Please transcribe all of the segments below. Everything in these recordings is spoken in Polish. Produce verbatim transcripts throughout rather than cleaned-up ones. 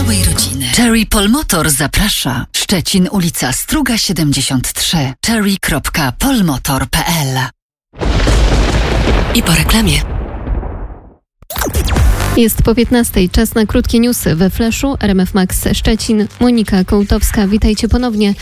całej rodziny. Cherry Polmotor zaprasza. Szczecin, ulica Struga siedemdziesiąt trzy. cherry kropka polmotor kropka p l. I po reklamie. Jest po piętnastej. Czas na krótkie newsy we Flashu. R M F Max Szczecin. Monika Kołtowska. Witajcie ponownie.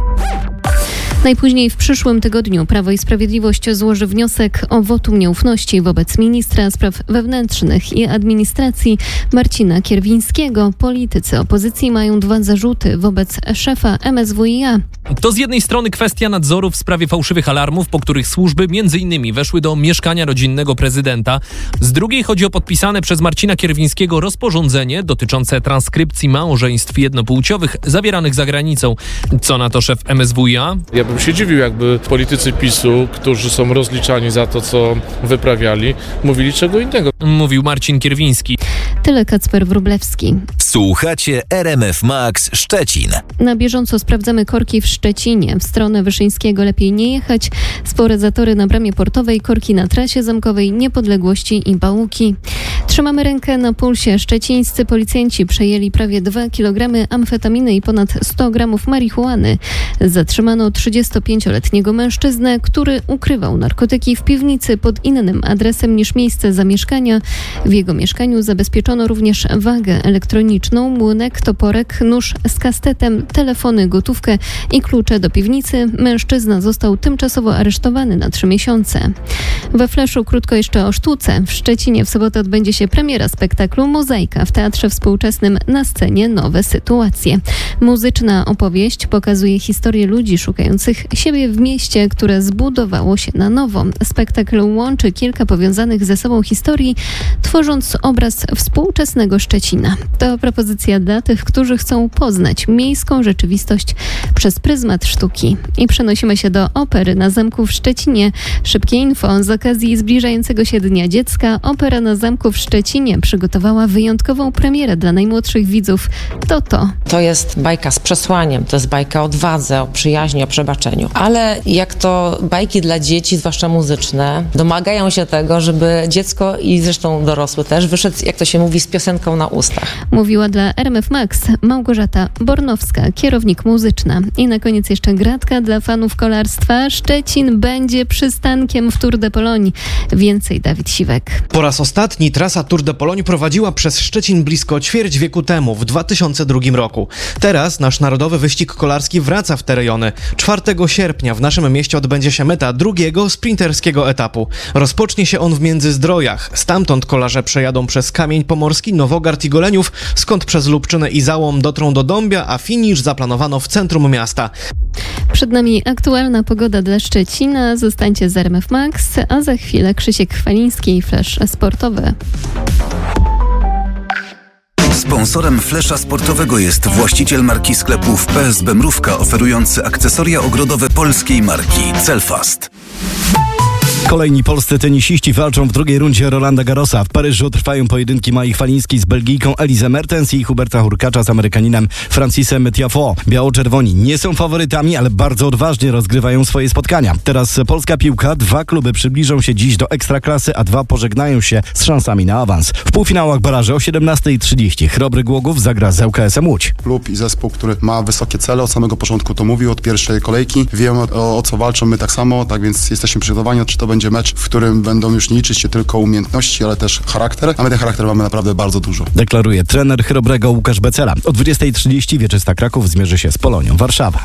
Najpóźniej w przyszłym tygodniu Prawo i Sprawiedliwość złoży wniosek o wotum nieufności wobec ministra spraw wewnętrznych i administracji Marcina Kierwińskiego. Politycy opozycji mają dwa zarzuty wobec szefa M S W i A. To z jednej strony kwestia nadzoru w sprawie fałszywych alarmów, po których służby między innymi weszły do mieszkania rodzinnego prezydenta. Z drugiej chodzi o podpisane przez Marcina Kierwińskiego rozporządzenie dotyczące transkrypcji małżeństw jednopłciowych zawieranych za granicą. Co na to szef M S W i A? Ja bym się dziwił, jakby politycy PiSu, którzy są rozliczani za to, co wyprawiali, mówili czego innego. Mówił Marcin Kierwiński. Tyle Kacper Wróblewski. Słuchacie R M F Max Szczecin. Na bieżąco sprawdzamy korki w Szczecinie. W stronę Wyszyńskiego lepiej nie jechać. Spore zatory na bramie portowej, korki na trasie zamkowej, Niepodległości i Bałuki. Trzymamy rękę na pulsie. Szczecińscy policjanci przejęli prawie dwa kilogramy amfetaminy i ponad sto gramów marihuany. Zatrzymano trzydziestopięcioletniego mężczyznę, który ukrywał narkotyki w piwnicy pod innym adresem niż miejsce zamieszkania. W jego mieszkaniu zabezpieczono również wagę elektroniczną, młynek, toporek, nóż z kastetem, telefony, gotówkę i klucze do piwnicy. Mężczyzna został tymczasowo aresztowany na trzy miesiące. We Flashu krótko jeszcze o sztuce. W Szczecinie w sobotę odbędzie się premiera spektaklu Mozaika w Teatrze Współczesnym na scenie Nowe Sytuacje. Muzyczna opowieść pokazuje historię ludzi szukających siebie w mieście, które zbudowało się na nowo. Spektakl łączy kilka powiązanych ze sobą historii, tworząc obraz współczesnego Szczecina. To propozycja dla tych, którzy chcą poznać miejską rzeczywistość przez pryzmat sztuki. I przenosimy się do Opery na Zamku w Szczecinie. Szybkie info. Z okazji zbliżającego się Dnia Dziecka Opera na Zamku w Szczecinie przygotowała wyjątkową premierę dla najmłodszych widzów. To to. To jest bajka z przesłaniem, to jest bajka o odwadze, o przyjaźni, o przebaczeniu. Ale jak to bajki dla dzieci, zwłaszcza muzyczne, domagają się tego, żeby dziecko i zresztą dorosły też wyszedł, jak to się mówi, z piosenką na ustach. Mówiła dla R M F Max Małgorzata Bornowska, kierownik muzyczna. I na koniec jeszcze gratka dla fanów kolarstwa. Szczecin będzie przystankiem w Tour de Pologne. Więcej Dawid Siwek. Po raz ostatni trasa Tour de Pologne prowadziła przez Szczecin blisko ćwierć wieku temu, w dwa tysiące drugim roku. Teraz nasz narodowy wyścig kolarski wraca w te rejony. czwartego sierpnia w naszym mieście odbędzie się meta drugiego sprinterskiego etapu. Rozpocznie się on w Międzyzdrojach. Stamtąd kolarze przejadą przez Kamień Pomorski, Nowogard i Goleniów, skąd przez Lubczynę i Załom dotrą do Dąbia, a finisz zaplanowano w centrum miasta. Przed nami aktualna pogoda dla Szczecina. Zostańcie z R M F Max, a za chwilę Krzysiek Chwaliński i Flash Sportowy. Sponsorem Flesza Sportowego jest właściciel marki sklepów P S B Mrówka, oferujący akcesoria ogrodowe polskiej marki Celfast. Kolejni polscy tenisiści walczą w drugiej rundzie Rolanda Garrosa. W Paryżu trwają pojedynki Mai Chwalińskiej z Belgijką Elizę Mertens i Huberta Hurkacza z Amerykaninem Francisem Tiafoe. Biało-czerwoni nie są faworytami, ale bardzo odważnie rozgrywają swoje spotkania. Teraz polska piłka. Dwa kluby przybliżą się dziś do Ekstraklasy, a dwa pożegnają się z szansami na awans. W półfinałach baraży o siedemnasta trzydzieści Chrobry Głogów zagra z L K S-em Łódź. Klub i zespół, który ma wysokie cele, od samego początku to mówił, od pierwszej kolejki. Wiemy o, o co walczą, my tak samo, tak więc jesteśmy przygotowani, czy to będzie mecz, w którym będą już nie liczyć się tylko umiejętności, ale też charakter, a my ten charakter mamy naprawdę bardzo dużo. Deklaruje trener Chrobrego Łukasz Becela. O dwudziestej trzydzieści Wieczysta Kraków zmierzy się z Polonią Warszawa.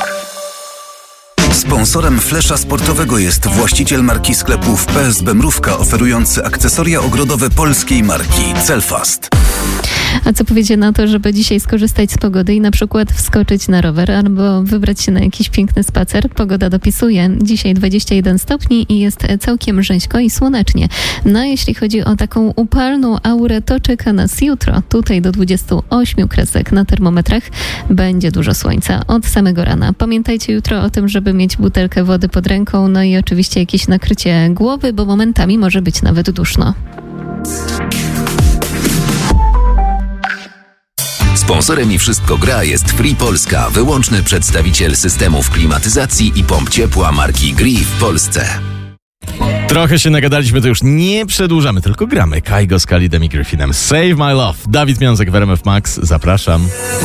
Sponsorem Flesza Sportowego jest właściciel marki sklepów P S B Mrówka, oferujący akcesoria ogrodowe polskiej marki Celfast. A co powiecie na to, żeby dzisiaj skorzystać z pogody i na przykład wskoczyć na rower albo wybrać się na jakiś piękny spacer? Pogoda dopisuje. Dzisiaj dwadzieścia jeden stopni i jest całkiem rzeźko i słonecznie. No a jeśli chodzi o taką upalną aurę, to czeka nas jutro. Tutaj do dwudziestu ośmiu kresek na termometrach będzie dużo słońca od samego rana. Pamiętajcie jutro o tym, żeby mieć butelkę wody pod ręką, no i oczywiście jakieś nakrycie głowy, bo momentami może być nawet duszno. Sponsorem i Wszystko Gra jest Free Polska, wyłączny przedstawiciel systemów klimatyzacji i pomp ciepła marki Gree w Polsce. Trochę się nagadaliśmy, to już nie przedłużamy, tylko gramy. Kaigo z Khalidem i Griffinem. Save My Love. Dawid Miązek w R M F Max. Zapraszam.